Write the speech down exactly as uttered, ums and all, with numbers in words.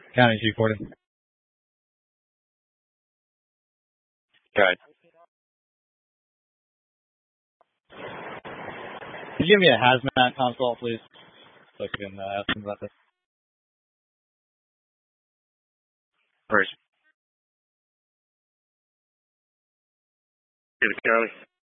County Chief Gordon. Right. Could you give me a hazmat consult, please, so I can uh, ask him about this? First. To the county.